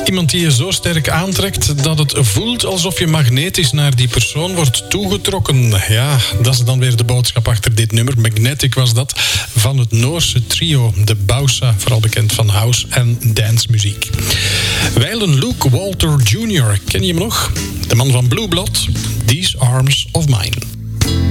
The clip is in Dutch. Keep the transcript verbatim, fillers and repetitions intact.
Iemand die je zo sterk aantrekt dat het voelt alsof je magnetisch naar die persoon wordt toegetrokken. Ja, dat is dan weer de boodschap achter dit nummer. Magnetic was dat, van het Noorse trio de Bausa, vooral bekend van house- en dancemuziek. Wijlen Luke Walter junior, ken je hem nog? De man van Blue Blood, These Arms of Mine.